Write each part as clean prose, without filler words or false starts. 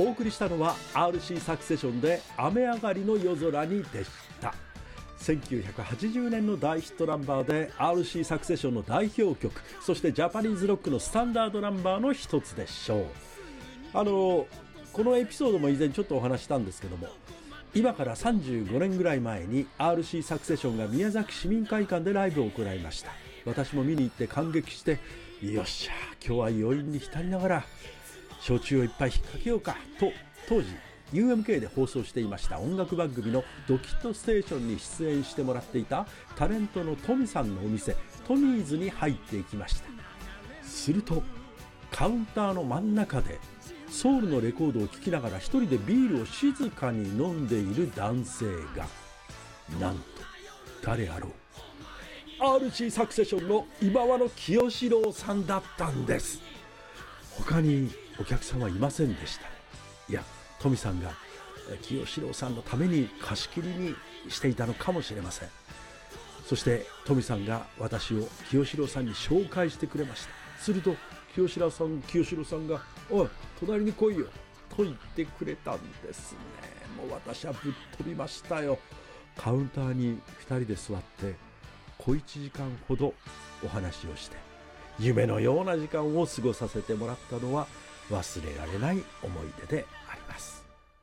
お送りしたのは RC サクセションで雨上がりの夜空にでした。1980年の大ヒットナンバーで RC サクセションの代表曲、そしてジャパニーズロックのスタンダードナンバーの一つでしょう。このエピソードも以前ちょっとお話したんですけども、今から35年ぐらい前に RC サクセションが宮崎市民会館でライブを行いました。私も見に行って感激して、よっしゃ今日は余韻に浸りながら焼酎をいっぱい引っ掛けようかと、当時 UMK で放送していました音楽番組のドキットステーションに出演してもらっていたタレントのトミさんのお店トミーズに入っていきました。するとカウンターの真ん中でソウルのレコードを聴きながら一人でビールを静かに飲んでいる男性が、なんと誰あろう、RC サクセションの今和の清志郎さんだったんです。他にお客さんはいませんでした。いや、トミさんが清志郎さんのために貸し切りにしていたのかもしれません。そしてトミさんが私を清志郎さんに紹介してくれました。すると清志郎さんがおい隣に来いよと言ってくれたんですね。もう私はぶっ飛びましたよ。カウンターに2人で座って小1時間ほどお話をして、夢のような時間を過ごさせてもらったのは忘れられない思い出であります。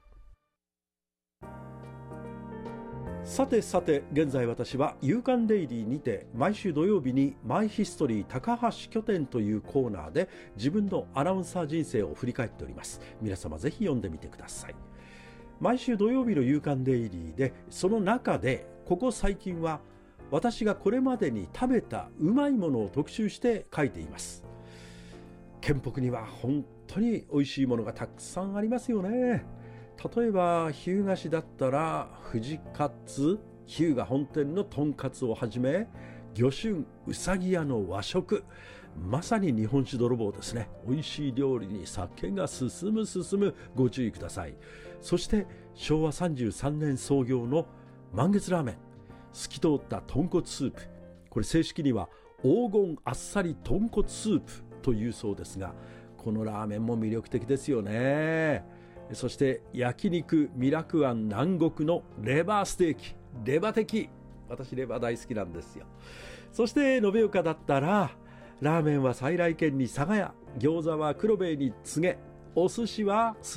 さて現在私は夕刊デイリーにて毎週土曜日にマイヒストリー高橋拠点というコーナーで自分のアナウンサー人生を振り返っております。皆様ぜひ読んでみてください。毎週土曜日の夕刊デイリーで、その中でここ最近は私がこれまでに食べたうまいものを特集して書いています。県北には本当に美味しいものがたくさんありますよね。例えば日向市だったら藤カツ、日向本店のとんかつをはじめ、魚春うさぎ屋の和食、まさに日本酒泥棒ですね。美味しい料理に酒が進む、ご注意ください。そして昭和33年創業の満月ラーメン、透き通った豚骨スープ、これ正式には黄金あっさり豚骨スープというそうですが、このラーメンも魅力的ですよね。そして焼肉ミラクアン南国のレバーステーキ、レバ的、私レバー大好きなんですよ。そして延岡だったらラーメンは再来軒に佐賀屋、餃子は黒兵衛に告げ、お寿司は